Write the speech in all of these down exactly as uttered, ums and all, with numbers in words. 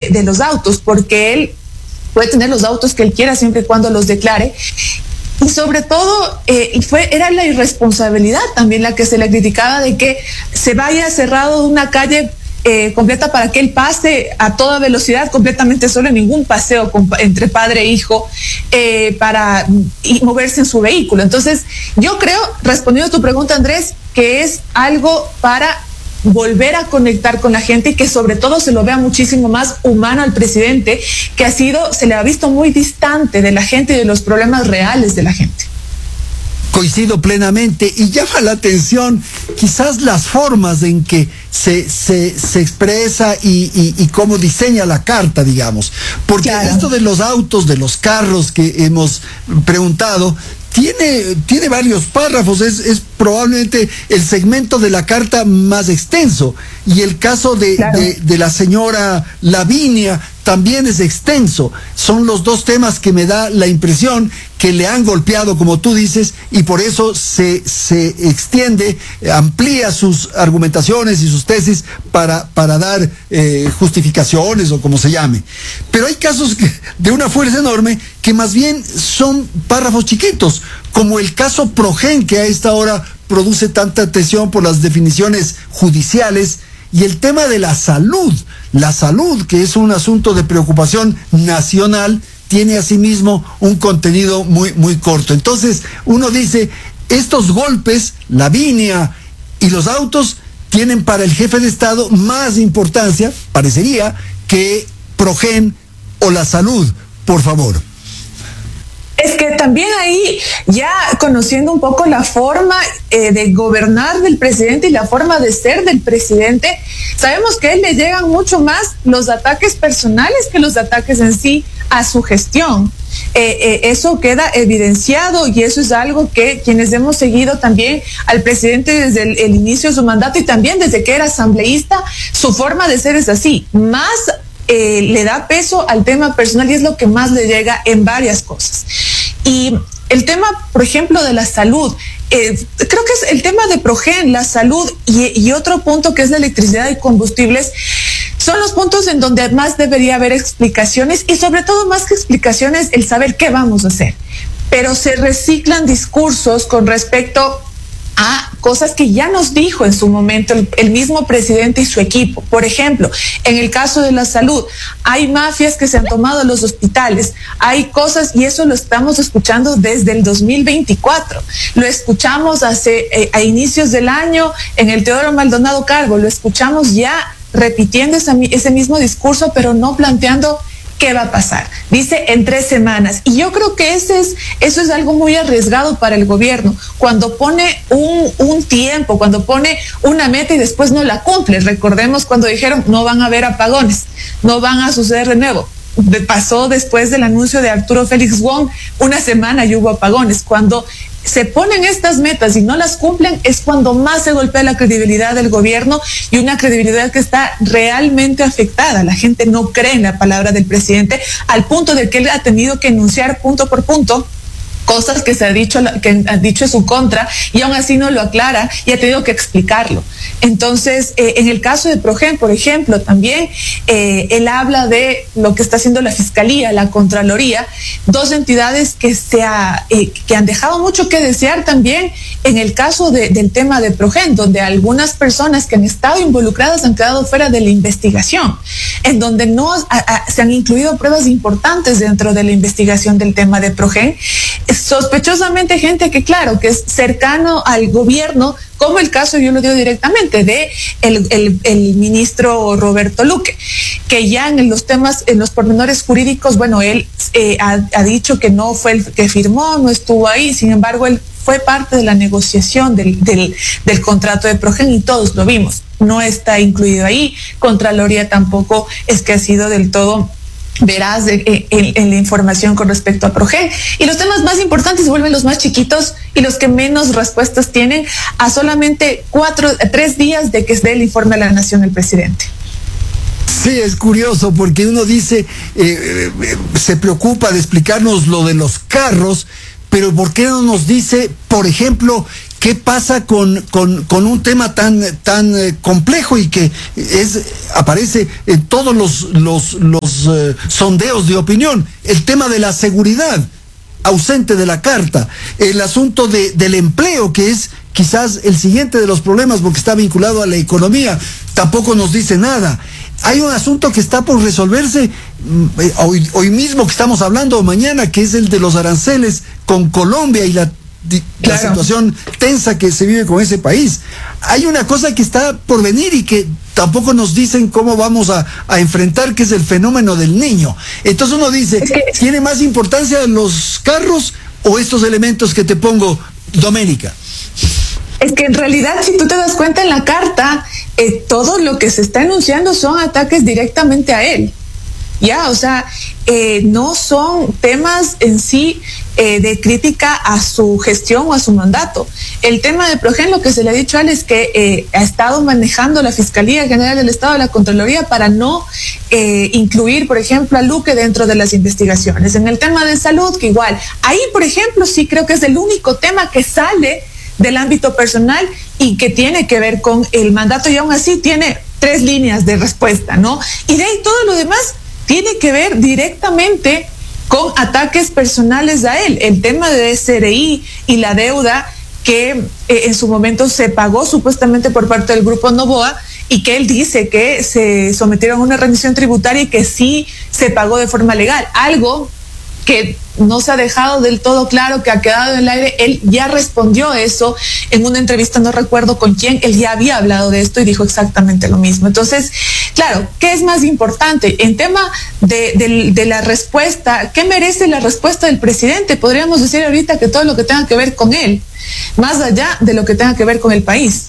de los autos, porque él puede tener los autos que él quiera siempre y cuando los declare. Y sobre todo, eh, fue, era la irresponsabilidad también la que se le criticaba, de que se vaya cerrado una calle Eh, completa para que él pase a toda velocidad, completamente solo, en ningún paseo con, entre padre e hijo, eh, para y moverse en su vehículo. Entonces, yo creo, respondiendo a tu pregunta, Andrés, que es algo para volver a conectar con la gente y que sobre todo se lo vea muchísimo más humano al presidente, que ha sido, se le ha visto muy distante de la gente y de los problemas reales de la gente. Coincido plenamente, y llama la atención quizás las formas en que se, se, se expresa y, y, y cómo diseña la carta, digamos. Porque claro, esto de los autos, de los carros que hemos preguntado, tiene, tiene varios párrafos, es, es probablemente el segmento de la carta más extenso. Y el caso de, claro, de, de la señora Lavinia también es extenso. Son los dos temas que me da la impresión que le han golpeado, como tú dices, y por eso se, se extiende, amplía sus argumentaciones y sus tesis para, para dar eh, justificaciones o como se llame. Pero hay casos que, de una fuerza enorme, que más bien son párrafos chiquitos, como el caso Progen, que a esta hora produce tanta atención por las definiciones judiciales, y el tema de la salud. La salud, que es un asunto de preocupación nacional, tiene asimismo un contenido muy, muy corto. Entonces, uno dice, estos golpes, Lavinia y los autos, tienen para el jefe de Estado más importancia, parecería, que Progen o la salud. Por favor. Es que también ahí, ya conociendo un poco la forma eh, de gobernar del presidente y la forma de ser del presidente, sabemos que a él le llegan mucho más los ataques personales que los ataques en sí a su gestión. Eh, eh, eso queda evidenciado, y eso es algo que quienes hemos seguido también al presidente desde el, el inicio de su mandato, y también desde que era asambleísta, su forma de ser es así, más Eh, le da peso al tema personal, y es lo que más le llega en varias cosas. Y el tema, por ejemplo, de la salud, eh, creo que es el tema de Progen, la salud, y, y otro punto que es la electricidad y combustibles, son los puntos en donde más debería haber explicaciones, y sobre todo, más que explicaciones, el saber qué vamos a hacer. Pero se reciclan discursos con respecto a cosas que ya nos dijo en su momento el, el mismo presidente y su equipo. Por ejemplo, en el caso de la salud, hay mafias que se han tomado los hospitales, hay cosas, y eso lo estamos escuchando desde el dos mil veinticuatro. Lo escuchamos hace eh, a inicios del año en el Teodoro Maldonado Carbo, lo escuchamos ya repitiendo esa, ese mismo discurso, pero no planteando qué va a pasar. Dice en tres semanas. Y yo creo que ese es, eso es algo muy arriesgado para el gobierno. Cuando pone un, un tiempo, cuando pone una meta y después no la cumple. Recordemos cuando dijeron no van a haber apagones, no van a suceder de nuevo. Pasó después del anuncio de Arturo Félix Wong, una semana y hubo apagones. Cuando se ponen estas metas y no las cumplen, es cuando más se golpea la credibilidad del gobierno, y una credibilidad que está realmente afectada. La gente no cree en la palabra del presidente, al punto de que él ha tenido que enunciar punto por punto cosas que se ha dicho, que ha dicho en su contra, y aún así no lo aclara, y ha tenido que explicarlo. Entonces, eh, en el caso de Progen, por ejemplo, también eh, él habla de lo que está haciendo la Fiscalía, la Contraloría, dos entidades que, se ha, eh, que han dejado mucho que desear también en el caso de, del tema de Progen, donde algunas personas que han estado involucradas han quedado fuera de la investigación, en donde no a, a, se han incluido pruebas importantes dentro de la investigación del tema de Progen. Sospechosamente gente que, claro, que es cercano al gobierno, como el caso, yo lo digo directamente, de el, el, el ministro Roberto Luque, que ya en los temas, en los pormenores jurídicos, bueno, él eh, ha, ha dicho que no fue el que firmó, no estuvo ahí, sin embargo, él fue parte de la negociación del, del, del contrato de Progen, y todos lo vimos, no está incluido ahí. Contraloría tampoco es que ha sido del todo verás en, en, en la información con respecto a Progen, y los temas más importantes se vuelven los más chiquitos y los que menos respuestas tienen, a solamente cuatro, tres días de que esté el informe a la Nación el presidente. Sí, es curioso porque uno dice, eh, eh, se preocupa de explicarnos lo de los carros, pero ¿por qué no nos dice, por ejemplo, ¿qué pasa con, con, con un tema tan, tan eh, complejo y que es, aparece en todos los, los, los eh, sondeos de opinión? El tema de la seguridad, ausente de la carta. El asunto de, del empleo, que es quizás el siguiente de los problemas porque está vinculado a la economía, tampoco nos dice nada. Hay un asunto que está por resolverse hoy, hoy mismo que estamos hablando, o mañana, que es el de los aranceles con Colombia y la, claro. la situación tensa que se vive con ese país. Hay una cosa que está por venir y que tampoco nos dicen cómo vamos a, a enfrentar, que es el fenómeno del niño. Entonces uno dice, es que... ¿tiene más importancia los carros o estos elementos que te pongo, Doménica? Es que en realidad, si tú te das cuenta en la carta, eh, todo lo que se está enunciando son ataques directamente a él. Ya, o sea, eh, no son temas en sí eh, de crítica a su gestión o a su mandato. El tema de Progen, lo que se le ha dicho a él es que eh, ha estado manejando la Fiscalía General del Estado, la Contraloría, para no eh, incluir, por ejemplo, a Luque dentro de las investigaciones. En el tema de salud, que igual, ahí, por ejemplo, sí creo que es el único tema que sale del ámbito personal y que tiene que ver con el mandato, y aún así tiene tres líneas de respuesta, ¿no? Y de ahí todo lo demás tiene que ver directamente con ataques personales a él. El tema de S R I y la deuda que eh, en su momento se pagó supuestamente por parte del Grupo Novoa, y que él dice que se sometieron a una rendición tributaria y que sí se pagó de forma legal. Algo que no se ha dejado del todo claro, que ha quedado en el aire. Él ya respondió eso en una entrevista, no recuerdo con quién, él ya había hablado de esto y dijo exactamente lo mismo. Entonces, claro, ¿qué es más importante? En tema de, de, de la respuesta, ¿qué merece la respuesta del presidente? Podríamos decir ahorita que todo lo que tenga que ver con él, más allá de lo que tenga que ver con el país.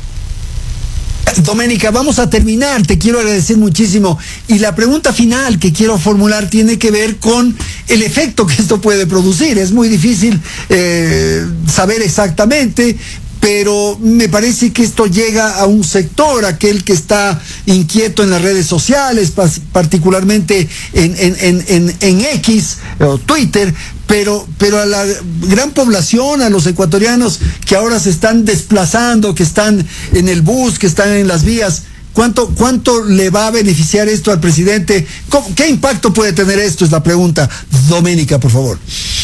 Doménica, vamos a terminar, te quiero agradecer muchísimo, y la pregunta final que quiero formular tiene que ver con el efecto que esto puede producir. Es muy difícil eh, saber exactamente, pero me parece que esto llega a un sector, aquel que está inquieto en las redes sociales, particularmente en, en, en, en, en X o Twitter, pero, pero a la gran población, a los ecuatorianos que ahora se están desplazando, que están en el bus, que están en las vías. ¿Cuánto, cuánto le va a beneficiar esto al presidente? ¿Qué impacto puede tener esto? Es la pregunta. Doménica, por favor.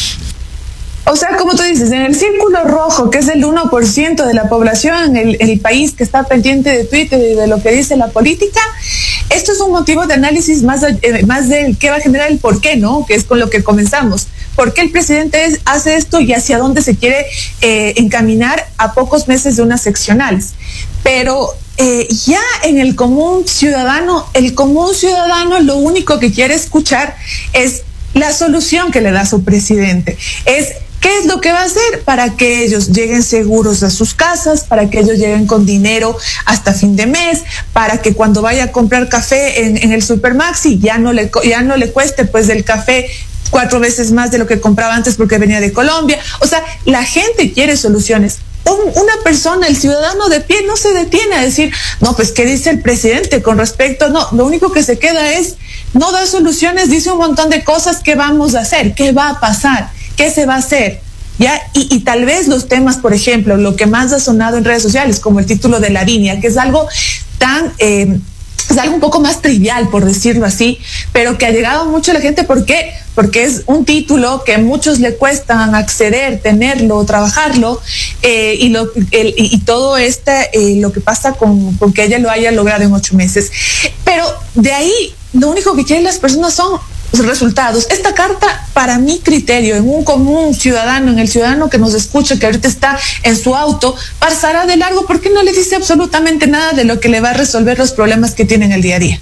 O sea, como tú dices, en el círculo rojo, que es el uno por ciento de la población, el, el país que está pendiente de Twitter y de lo que dice la política, esto es un motivo de análisis más, eh, más del qué va a generar el por qué, ¿no? Que es con lo que comenzamos. ¿Por qué el presidente es, hace esto y hacia dónde se quiere eh, encaminar a pocos meses de unas seccionales? Pero eh, ya en el común ciudadano, el común ciudadano lo único que quiere escuchar es la solución que le da su presidente. Es ¿qué es lo que va a hacer para que ellos lleguen seguros a sus casas, para que ellos lleguen con dinero hasta fin de mes, para que cuando vaya a comprar café en, en el Supermaxi ya no le ya no le cueste pues el café cuatro veces más de lo que compraba antes porque venía de Colombia? O sea, la gente quiere soluciones. Un, una persona, el ciudadano de pie, no se detiene a decir, no, pues, ¿qué dice el presidente con respecto? No, lo único que se queda es, no da soluciones, dice un montón de cosas. ¿Qué vamos a hacer? ¿Qué va a pasar? ¿Qué se va a hacer? ¿Ya? Y, y tal vez los temas, por ejemplo, lo que más ha sonado en redes sociales, como el título de la línea, que es algo tan... Eh, es algo un poco más trivial, por decirlo así, pero que ha llegado mucho a la gente. ¿Por qué? Porque es un título que a muchos le cuestan acceder, tenerlo, trabajarlo, eh, y, lo, el, y, y todo este, eh, lo que pasa con, con que ella lo haya logrado en ocho meses. Pero de ahí, lo único que quieren las personas son resultados. Esta carta, para mi criterio, en un común ciudadano, en el ciudadano que nos escucha, que ahorita está en su auto, pasará de largo porque no le dice absolutamente nada de lo que le va a resolver los problemas que tiene en el día a día.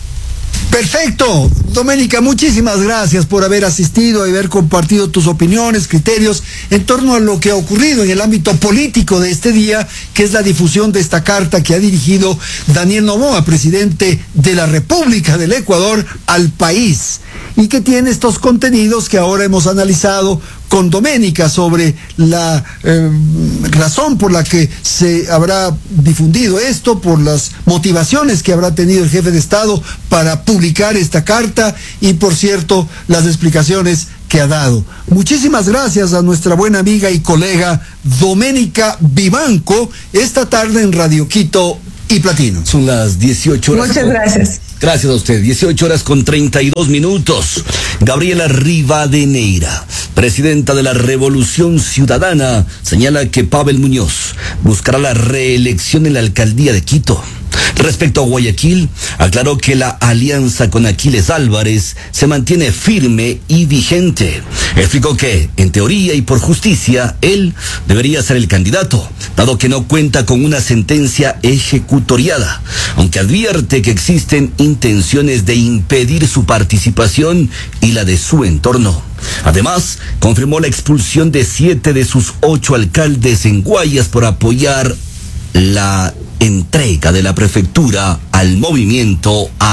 Perfecto. Doménica, muchísimas gracias por haber asistido y haber compartido tus opiniones, criterios en torno a lo que ha ocurrido en el ámbito político de este día, que es la difusión de esta carta que ha dirigido Daniel Noboa, presidente de la República del Ecuador, al país, y que tiene estos contenidos que ahora hemos analizado con Doménica sobre la eh, razón por la que se habrá difundido esto, por las motivaciones que habrá tenido el jefe de Estado para publicar esta carta, y por cierto, las explicaciones que que ha dado. Muchísimas gracias a nuestra buena amiga y colega Doménica Vivanco, esta tarde en Radio Quito y Platino. Son las dieciocho horas. Muchas gracias. Gracias a usted. dieciocho horas con treinta y dos minutos. Gabriela Rivadeneira, presidenta de la Revolución Ciudadana, señala que Pavel Muñoz buscará la reelección en la alcaldía de Quito. Respecto a Guayaquil, aclaró que la alianza con Aquiles Álvarez se mantiene firme y vigente. Explicó que, en teoría y por justicia, él debería ser el candidato, dado que no cuenta con una sentencia ejecutoriada, aunque advierte que existen intenciones de impedir su participación y la de su entorno. Además, confirmó la expulsión de siete de sus ocho alcaldes en Guayas por apoyar la entrega de la prefectura al movimiento A